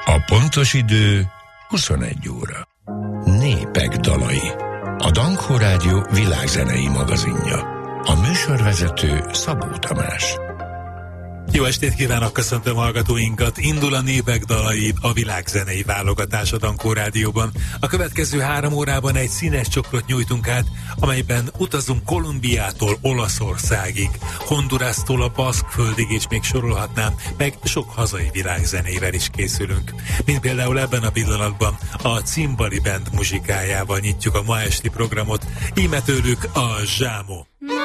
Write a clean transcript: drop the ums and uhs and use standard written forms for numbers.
A pontos idő 21 óra. Népek dalai. A Dankó Rádió világzenei magazinja. A műsorvezető Szabó Tamás. Jó estét kívánok, köszöntöm hallgatóinkat! Indul a Népek dalai, a világzenei válogatás a Dankó Rádióban. A következő 3 órában egy színes csokrot nyújtunk át, amelyben utazunk Kolumbiától Olaszországig, Hondurasztól a Baszkföldig, és még sorolhatnám, meg sok hazai világzenével is készülünk. Mint például ebben a pillanatban a Cimbali Band muzsikájával nyitjuk a ma esti programot, íme tőlük a Zsámo.